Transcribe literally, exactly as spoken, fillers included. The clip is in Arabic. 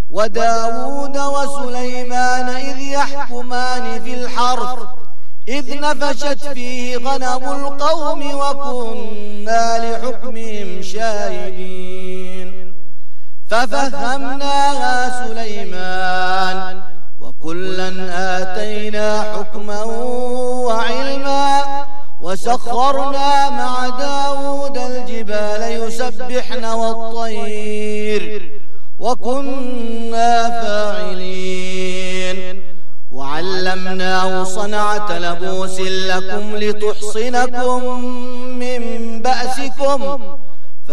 وداود وسليمان إذ يحكمان في الحرث إذ نفشت فيه غنم القوم وكنا لحكمهم شاهدين ففهمناها سليمان وكلا آتينا حكما وعلما وسخرنا مع داود الجبال يسبحن والطير وكنا فاعلين وعلمناه صنعة لبوس لكم لتحصنكم من بأسكم